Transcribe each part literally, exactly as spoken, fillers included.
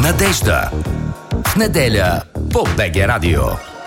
надежда. В неделя по БГ Радио.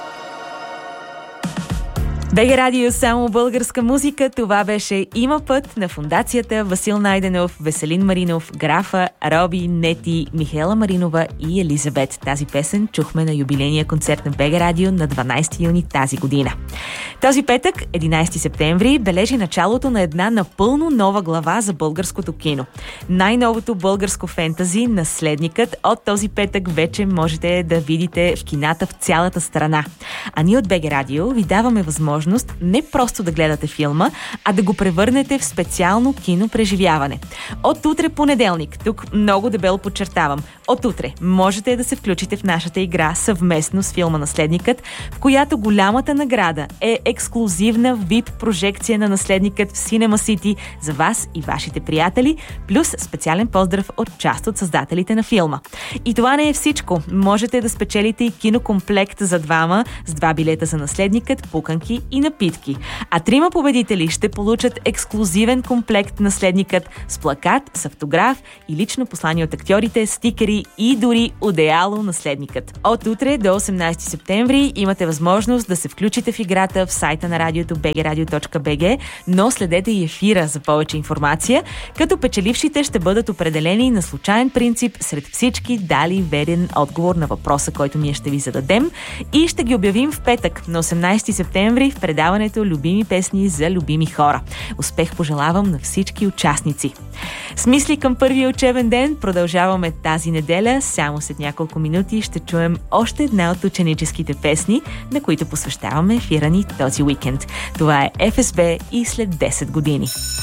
БГ Радио, само българска музика. Това беше "Има път" на фондацията Васил Найденов, Веселин Маринов, Графа, Роби, Нети, Михаела Маринова и Елизабет. Тази песен чухме на юбилейния концерт на БГ Радио на дванайсети юни тази година. Този петък, единайсети септември, бележи началото на една напълно нова глава за българското кино. Най-новото българско фентази "Наследникът" от този петък вече можете да видите в кината в цялата страна. А ние от БГ Радио ви даваме възможност не просто да гледате филма, а да го превърнете в специално кинопреживяване. От утре понеделник, тук много дебело подчертавам, от утре можете да се включите в нашата игра съвместно с филма "Наследникът", в която голямата награда е ексклузивна ви ай пи прожекция на "Наследникът" в Cinema City за вас и вашите приятели, плюс специален поздрав от част от създателите на филма. И това не е всичко. Можете да спечелите и кинокомплект за двама с два билета за "Наследникът", пуканки и напитки. А трима победители ще получат ексклузивен комплект "Наследникът" с плакат, с автограф и лично послание от актьорите, стикери и дори одеяло "Наследникът". От утре до осемнайсети септември имате възможност да се включите в играта в сайта на радиото би джи радио точка би джи, но следете и ефира за повече информация, като печелившите ще бъдат определени на случайен принцип сред всички дали верен отговор на въпроса, който ние ще ви зададем, и ще ги обявим в петък на осемнайсети септември в предаването "Любими песни за любими хора". Успех пожелавам на всички участници. С мисли към първия учебен ден продължаваме тази неделя. Само след няколко минути ще чуем още една от ученическите песни, на които посвещаваме ефира ни този уикенд. Това е Еф Ес Би и "След десет години".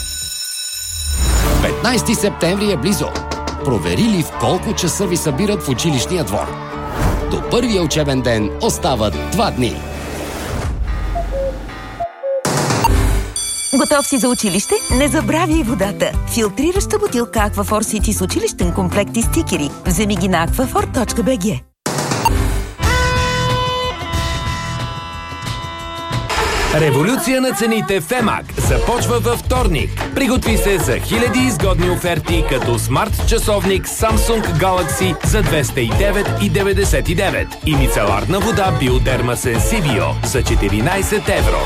петнайсети септември е близо. Провери ли в колко часа ви събират в училищния двор? До първия учебен ден остават два дни. Готов си за училище? Не забравяй водата! Филтрираща бутилка Аквафор Сити с училищен комплект и стикери. Вземи ги на аквафор точка би джи. Революция на цените в Емак започва във вторник. Приготви се за хиляди изгодни оферти, като смарт часовник Samsung Galaxy за двеста и девет и деветдесет и девет и мицеларна вода Bioderma Sensibio за четиринайсет евро.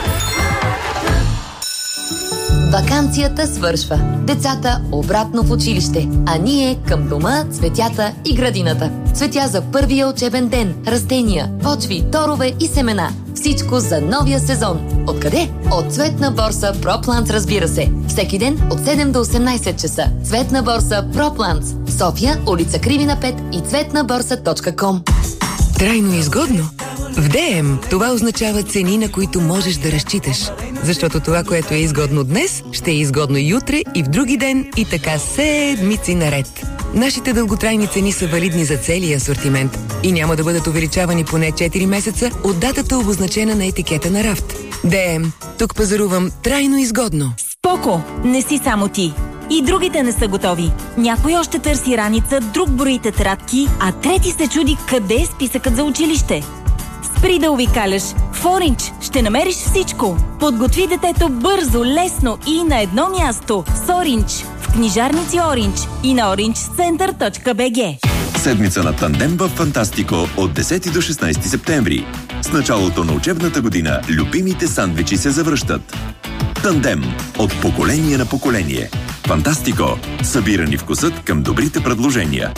Ваканцията свършва. Децата обратно в училище, а ние към дома, цветята и градината. Цветя за първия учебен ден, растения, почви, торове и семена. Всичко за новия сезон. Откъде? От Цветна борса ProPlants, разбира се. Всеки ден от седем до осемнайсет часа. Цветна борса ProPlants. София, улица Кривина пет и цветна борса точка ком. Трайно изгодно? В ДМ това означава цени, на които можеш да разчиташ. Защото това, което е изгодно днес, ще е изгодно и утре, и в други ден, и така седмици наред. Нашите дълготрайни цени са валидни за целия асортимент и няма да бъдат увеличавани поне четири месеца от датата, обозначена на етикета на рафт. ДМ. Тук пазарувам трайно изгодно. Споко! Не си само ти. И другите не са готови. Някой още търси раница, друг брои тетрадки, а трети се чуди къде е списъкът за училище. Спри да увикаляш. В Ориндж ще намериш всичко. Подготви детето бързо, лесно и на едно място. С Ориндж. В книжарници Ориндж и на ориндж център точка би джи. Седмица на тандем в Фантастико от десети до шестнайсети септември. С началото на учебната година любимите сандвичи се завръщат. Тандем от поколение на поколение. Фантастико. Събирани вкусът към добрите предложения.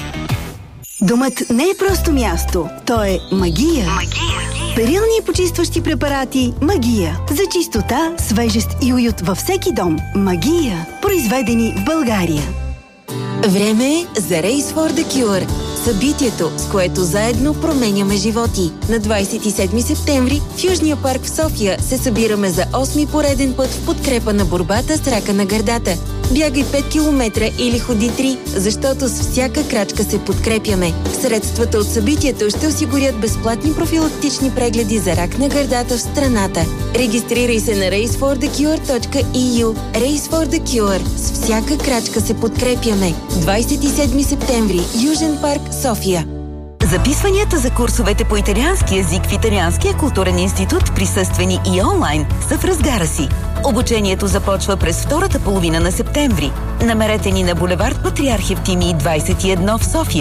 Домът не е просто място, то е магия. Магия. Перилни и почистващи препарати Магия. За чистота, свежест и уют във всеки дом. Магия. Произведени в България. Време е за Race for the Cure. Събитието, с което заедно променяме животи. На двайсет и седми септември в Южния парк в София се събираме за осми пореден път в подкрепа на борбата с рака на гърдата. Бягай пет километра или ходи три, защото с всяка крачка се подкрепяме. Средствата от събитието ще осигурят безплатни профилактични прегледи за рак на гърдата в страната. Регистрирай се на рейс фор да кюр точка и ю. Race for the Cure. С всяка крачка се подкрепяме. двайсет и седми септември, Южен парк, София. Записванията за курсовете по италиански език в Италианския културен институт, присъствени и онлайн, са в разгара си. Обучението започва през втората половина на септември. Намерете ни на булевард Патриарх Евтимий двайсет и едно в София.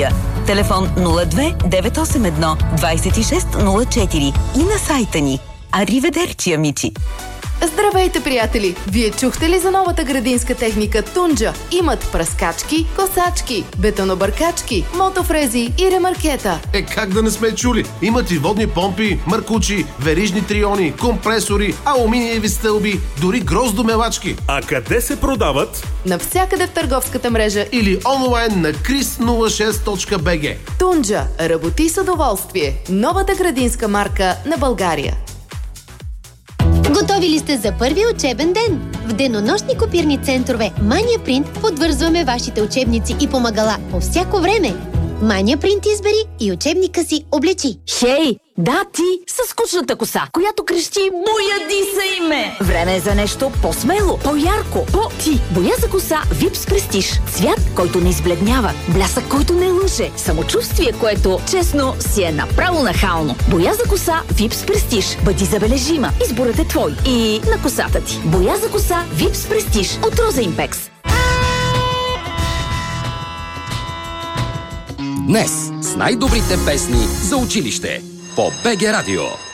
телефон нула две девет осем едно двайсет и шест нула четири и на сайта ни. Ариведерчи, амичи! Здравейте, приятели! Вие чухте ли за новата градинска техника Тунджа? Имат пръскачки, косачки, бетонобъркачки, мотофрези и ремаркета. Е, как да не сме чули? Имат и водни помпи, маркучи, верижни триони, компресори, алуминиеви стълби, дори гроздомелачки. А къде се продават? Навсякъде в търговската мрежа или онлайн на крис нула шест точка би джи. Тунджа. Работи с удоволствие. Новата градинска марка на България. Готови ли сте за първия учебен ден? В денонощни копирни центрове Mania Print подвързваме вашите учебници и помагала по всяко време. Mania Print избери и учебника си облечи. Хей, да ти със скучната коса, която крещи "Бояди се име". Време е за нещо по-смело, по-ярко, по-ти. Боя за коса Випс Prestige. Цвят, който не избледнява, блясък, който не лъже, самочувствие, което, честно, си е направо нахално. Боя за коса Випс Prestige. Бъди забележима. Изборът е твой и на косата ти. Боя за коса Випс Prestige от Роза Импекс. Днес с най-добрите песни за училище по БГ Радио.